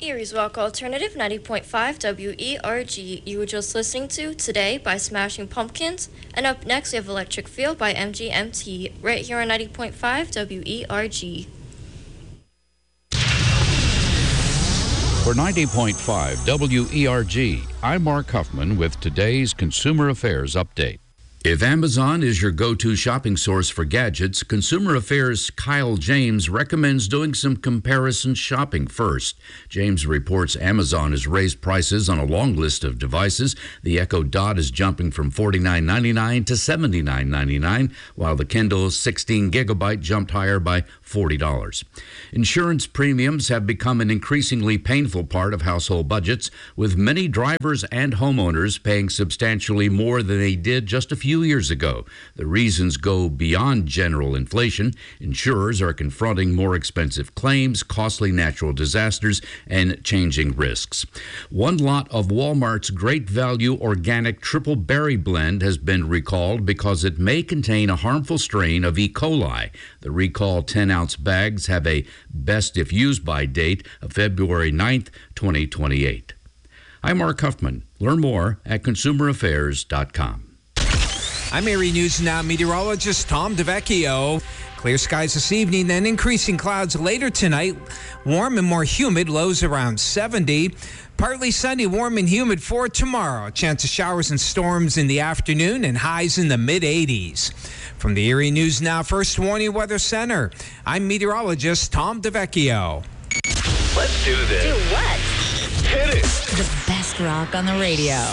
Erie's Rock Alternative 90.5 WERG. You were just listening to Today by Smashing Pumpkins. And up next, we have Electric Feel by MGMT, right here on 90.5 WERG. For 90.5 WERG, I'm Mark Huffman with today's Consumer Affairs Update. If Amazon is your go-to shopping source for gadgets, Consumer Affairs' Kyle James recommends doing some comparison shopping first. James reports Amazon has raised prices on a long list of devices. The Echo Dot is jumping from $49.99 to $79.99, while the Kindle 16 gigabyte jumped higher by $40. Insurance premiums have become an increasingly painful part of household budgets, with many drivers and homeowners paying substantially more than they did just a few years ago. The reasons go beyond general inflation. Insurers are confronting more expensive claims, costly natural disasters, and changing risks. One lot of Walmart's Great Value Organic Triple Berry Blend has been recalled because it may contain a harmful strain of E. coli. The recalled 10-ounce bags have a best if used by date of February 9th, 2028. I'm Mark Huffman. Learn more at consumeraffairs.com. I'm Erie News Now meteorologist Tom DeVecchio. Clear skies this evening, then increasing clouds later tonight. Warm and more humid, lows around 70. Partly sunny, warm and humid for tomorrow. A chance of showers and storms in the afternoon and highs in the mid-80s. From the Erie News Now First Warning Weather Center, I'm meteorologist Tom DeVecchio. Let's do this. Do what? Hit it. The best rock on the radio.